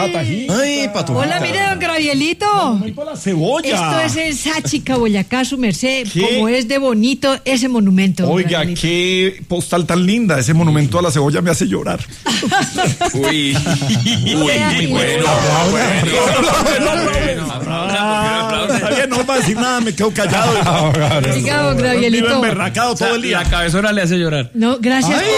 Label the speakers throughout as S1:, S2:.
S1: Patajita.
S2: Ay, Patojita.
S3: Hola, mire, don Gravielito.
S1: Muy por la cebolla.
S3: Esto es en Sáchica, Boyacá, su merced.
S1: ¿Qué?
S3: Como es de bonito ese monumento. don
S1: Oiga,
S3: Gravielito.
S1: qué postal tan linda. Ese monumento a la cebolla me hace llorar.
S4: Uy, muy bueno.
S1: Está bien, no va a decir nada, me quedo callado.
S3: Oiga, don
S1: Vivo
S3: Gravielito.
S1: emberracado todo el día.
S4: La cabezona le hace llorar.
S3: No, gracias por...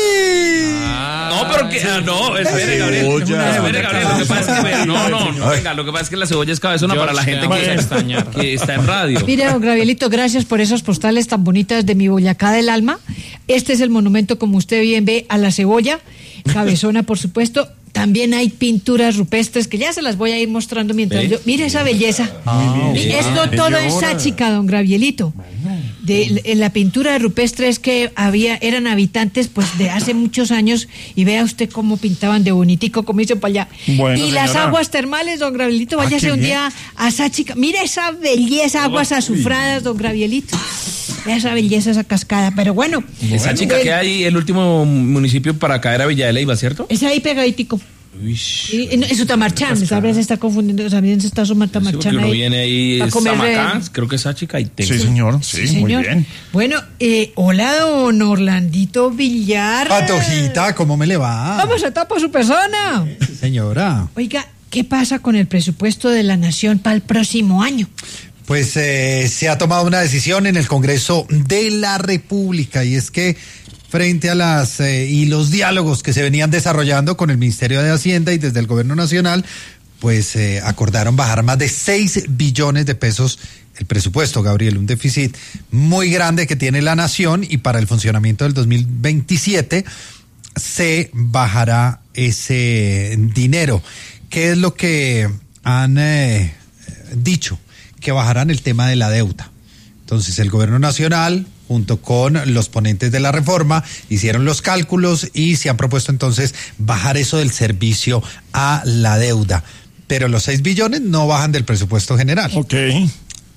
S4: No, pero que espere, Gabriel. Espere, Gabriel. Lo que pasa es que no, venga, lo que pasa es que la cebolla es cabezona para la gente que está en radio.
S3: Mire, don Gravielito, gracias por esas postales tan bonitas de mi Boyacá del alma. Este es el monumento, como usted bien ve, a la cebolla, cabezona, por supuesto. También hay pinturas rupestres que ya se las voy a ir mostrando mientras yo... Mire esa belleza. Esto todo en Sáchica, don Gravielito. En la pintura rupestre es que eran habitantes pues de hace muchos años, y vea usted cómo pintaban de bonitico, como dicen para allá.
S1: Bueno,
S3: y las aguas termales, don Gravielito, váyase un día a Sáchica. Mire esa belleza, aguas azufradas, don Gravielito. Vea esa belleza, esa cascada. Pero bueno.
S4: Esa chica que hay, el último municipio para caer a Villa de Leyva, ¿cierto?
S3: Es ahí pegaditico. Es Utamarchán, ¿sabes? Se está confundiendo, también se está sumando Tamarchán
S4: uno
S3: ahí.
S4: viene ahí,
S3: a comer
S4: Samacán, creo que esa chica y tengo.
S1: Sí, señor. Sí, muy
S3: señor.
S1: bien.
S3: Bueno, hola, don Orlandito Villar.
S2: Patojita, ¿cómo me le va?
S3: Vamos a tapar su persona.
S2: Señora.
S3: Oiga, ¿qué pasa con el presupuesto de la Nación para el próximo año?
S2: Pues se ha tomado una decisión en el Congreso de la República, y es que frente a los diálogos que se venían desarrollando con el Ministerio de Hacienda y desde el Gobierno Nacional, pues acordaron bajar más de 6 billones de pesos el presupuesto, Gabriel, un déficit muy grande que tiene la Nación, y para el funcionamiento del 2027 se bajará ese dinero. ¿Qué es lo que han dicho? Que bajarán el tema de la deuda. Entonces el Gobierno Nacional, junto con los ponentes de la reforma, hicieron los cálculos y se han propuesto entonces bajar eso del servicio a la deuda. Pero los 6 billones no bajan del presupuesto general.
S1: Ok.